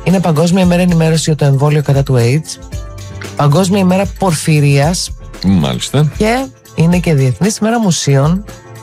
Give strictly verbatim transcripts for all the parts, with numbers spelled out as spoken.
Είναι Παγκόσμια ημέρα ενημέρωση για το εμβόλιο κατά του AIDS, Παγκόσμια ημέρα πορφυρίας. Μάλιστα. Και είναι και Διεθνής ημέρα μουσείων.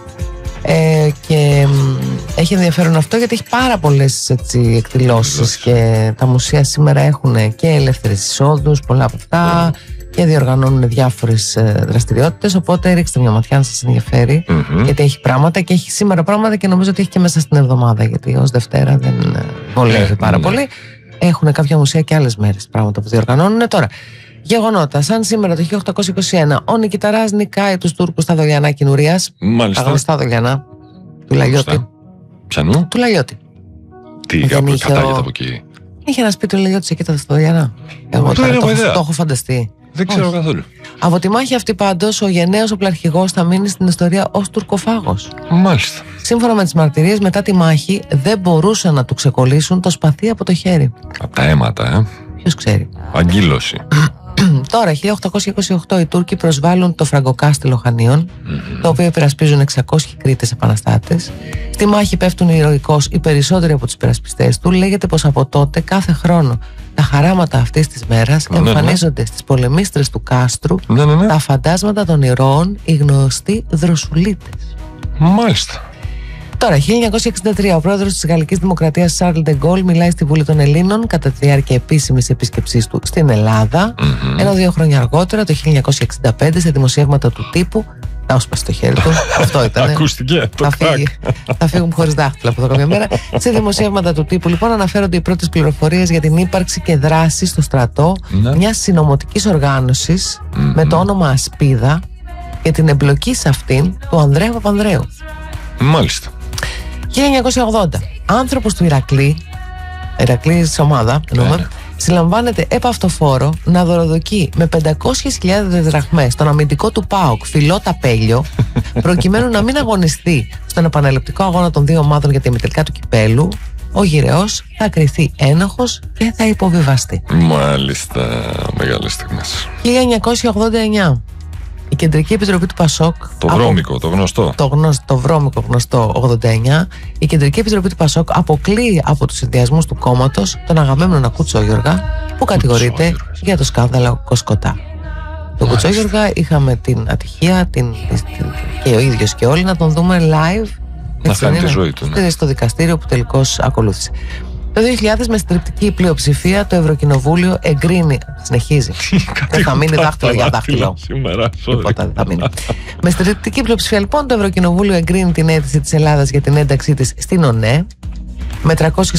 Ε, και μ, έχει ενδιαφέρον αυτό γιατί έχει πάρα πολλές εκδηλώσεις και τα μουσεία σήμερα έχουν και ελεύθερες εισόδους, πολλά από αυτά, mm. και διοργανώνουν διάφορες ε, δραστηριότητες, οπότε ρίξτε μια ματιά αν σας ενδιαφέρει, mm-hmm. γιατί έχει πράγματα και έχει σήμερα πράγματα και νομίζω ότι έχει και μέσα στην εβδομάδα, γιατί ως Δευτέρα δεν βολεύει ε, πάρα mm. πολύ. Έχουν κάποια μουσεία και άλλες μέρες πράγματα που διοργανώνουν. Τώρα, γεγονότα, σαν σήμερα το χίλια οκτακόσια είκοσι ένα, ο Νικηταράς νικάει τους Τούρκους στα Δολιανά Κινουρίας. Μάλιστα. Τα γνωστά Δολιανά του Λαγιώτη. Ποιανού? Του Λαγιώτη. Τι, κάπου κατάγεται από εκεί. Είχε ένα σπίτι του Λαγιώτη εκεί τα Δολιανά. Εγώ τώρα το, το, το έχω φανταστεί. Δεν ξέρω Όχι. καθόλου. Από τη μάχη αυτή πάντως, ο γενναίος οπλαρχηγός θα μείνει στην ιστορία ως τουρκοφάγος. Μάλιστα. Σύμφωνα με τις μαρτυρίες, μετά τη μάχη δεν μπορούσαν να του ξεκολλήσουν το σπαθί από το χέρι. Από τα αίματα, ε. Ποιος ξέρει. Αγκύλωση. Τώρα, χίλια οκτακόσια είκοσι οκτώ, οι Τούρκοι προσβάλλουν το Φραγκοκάστελο Χανίων, mm-hmm. το οποίο υπερασπίζουν εξακόσιοι Κρήτες επαναστάτες. Στη μάχη πέφτουν ηρωικώς οι περισσότεροι από τους υπερασπιστές του. Λέγεται πως από τότε, κάθε χρόνο, τα χαράματα αυτής της μέρας ναι, εμφανίζονται ναι. στις πολεμίστρες του κάστρου, ναι, ναι, ναι. τα φαντάσματα των ηρώων, οι γνωστοί δροσουλίτες. Μάλιστα. Τώρα, χίλια εννιακόσια εξήντα τρία, ο πρόεδρος της Γαλλικής Δημοκρατίας Σαρλ ντε Γκόλ μιλάει στη Βουλή των Ελλήνων κατά τη διάρκεια επίσημης επίσκεψής του στην Ελλάδα. Mm-hmm. Ενώ δύο χρόνια αργότερα, το χίλια εννιακόσια εξήντα πέντε, σε δημοσιεύματα του τύπου. Να όσπασε το χέρι του. Αυτό ήταν. Ακούστηκε. Θα, φύγει, θα φύγουμε χωρίς δάχτυλα από εδώ καμιά μέρα. Σε δημοσιεύματα του τύπου, λοιπόν, αναφέρονται οι πρώτες πληροφορίες για την ύπαρξη και δράση στο στρατό mm-hmm. μιας συνωμοτικής οργάνωσης mm-hmm. με το όνομα Ασπίδα και την εμπλοκή σε αυτήν του Ανδρέα Παπανδρέου. Μάλιστα. χίλια εννιακόσια ογδόντα. Άνθρωπος του Ηρακλή, Ηρακλή της ομάδα, εννοούμε, yeah. συλλαμβάνεται επαυτοφόρο να δωροδοκεί με πεντακόσιες χιλιάδες δραχμές στον αμυντικό του ΠΑΟΚ Φιλό Ταπέλιο, προκειμένου να μην αγωνιστεί στον επαναληπτικό αγώνα των δύο ομάδων για τα ημιτελικά του κυπέλου. Ο γυρεός θα κριθεί ένοχος και θα υποβιβαστεί. Μάλιστα, μεγάλες στιγμές. χίλια εννιακόσια ογδόντα εννιά. Η Κεντρική Επιτροπή του Πασόκ. Το από... βρώμικο, το γνωστό. Το, γνωστό, το βρώμικο γνωστό ογδόντα εννιά. Η Κεντρική Επιτροπή του Πασόκ αποκλείει από τους συνδυασμούς του κόμματος τον Αγαμέμνονα Κουτσόγιοργα, που κατηγορείται για το σκάνδαλο Κοσκοτά. Τον Κουτσόγιοργα είχαμε την ατυχία την, την, και ο ίδιος και όλοι να τον δούμε live. Να κάνει τη ζωή του. Ναι. Στο δικαστήριο που τελικώς ακολούθησε. Το δύο χιλιάδες, με συντριπτική πλειοψηφία, το Ευρωκοινοβούλιο εγκρίνει. Συνεχίζει. Δεν θα μείνει δάχτυλο για δάχτυλο. Σήμερα, τίποτα δεν θα μείνει. Με συντριπτική πλειοψηφία, λοιπόν, το Ευρωκοινοβούλιο εγκρίνει την αίτηση της Ελλάδας για την ένταξή της στην ΟΝΕ. Με τριακόσιες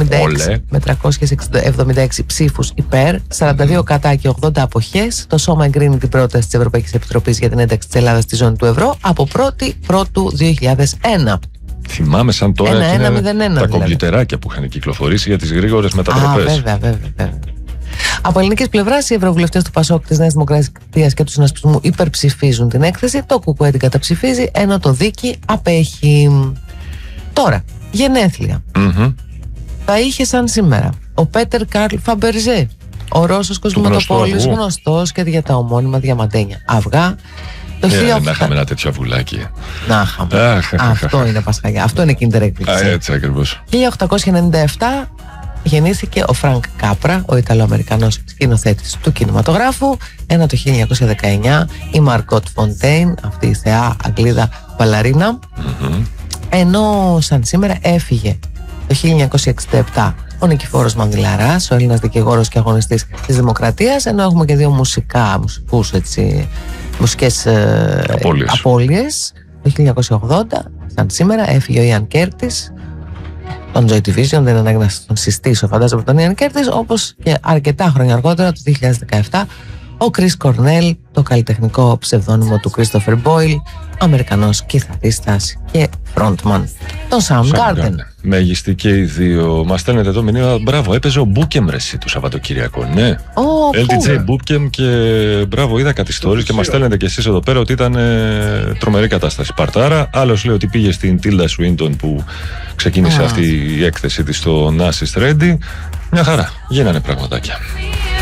εβδομήντα έξι ψήφους υπέρ, σαράντα δύο κατά και ογδόντα αποχές, το Σώμα εγκρίνει την πρόταση της Ευρωπαϊκής Επιτροπής για την ένταξη της Ελλάδας στη ζώνη του ευρώ από πρώτη Πρώτου δύο χιλιάδες ένα. Θυμάμαι σαν τώρα ένα, ένα, μηδέν, ένα, τα δηλαδή. Κομπιουτεράκια που είχαν κυκλοφορήσει για τις γρήγορες μετατροπές. Α, βέβαια, βέβαια, βέβαια. Από ελληνικής πλευράς, οι ευρωβουλευτές του ΠΑΣΟΚ, της Νέας Δημοκρατίας και του Συνασπισμού υπερψηφίζουν την έκθεση. Το ΚΚΕ την καταψηφίζει, ενώ το ΔΙΚΙ απέχει. Τώρα, γενέθλια. Mm-hmm. Θα είχε σαν σήμερα ο Πέτερ Καρλ Φαμπερζέ, ο Ρώσος κοσμηματοπόλης, γνωστός και για τα ομώνυμα διαμαντένια αυγά. Το yeah, χίλια... Να είχαμε ένα τέτοιο αυγουλάκι. Να είχαμε. Αυτό είναι Πασχαλιά. Αυτό είναι Kinder έκπληξη. Έτσι ακριβώς. χίλια οκτακόσια ενενήντα επτά γεννήθηκε ο Φρανκ Κάπρα, ο Ιταλοαμερικανός σκηνοθέτης του κινηματογράφου. Ενώ το χίλια εννιακόσια δεκαεννιά η Μαργκότ Φοντέιν, αυτή η θεά Αγγλίδα μπαλαρίνα. Mm-hmm. Ενώ σαν σήμερα έφυγε το χίλια εννιακόσια εξήντα επτά ο Νικηφόρος Μανδυλαράς, ο Έλληνας δικηγόρος και αγωνιστής της Δημοκρατίας. Ενώ έχουμε και δύο μουσικά, μουσικούς έτσι, μουσικές ε, απώλειες. απώλειες. Το χίλια εννιακόσια ογδόντα, σαν σήμερα, έφυγε ο Ιαν Κέρτις, τον Joy Division, δεν είναι ανάγκη να τον συστήσω φαντάζομαι τον Ιαν Κέρτις, όπως και αρκετά χρόνια αργότερα, το δύο χιλιάδες δεκαεπτά, ο Κρίς Κορνέλ, το καλλιτεχνικό ψευδόνυμο του Christopher Boyle, Αμερικανός κιθαρίστας και frontman, τον Soundgarden. Μέγιστη και οι δύο. Μας στέλνετε εδώ μηνύμα. Μπράβο, έπαιζε ο Μπούκεμ ρεσί του Σαββατοκύριακο. Ναι. Oh, ελ τι τζέι Μπούκεμ και μπράβο, είδα κάτι stories και μας στέλνετε κι εσείς εδώ πέρα ότι ήταν ε, τρομερή κατάσταση. Παρτάρα. Άλλος λέει ότι πήγε στην Τίλτα Σουίντον που ξεκίνησε ah. αυτή η έκθεση της στο Nasis Ready. Μια χαρά. Γίνανε πραγματάκια.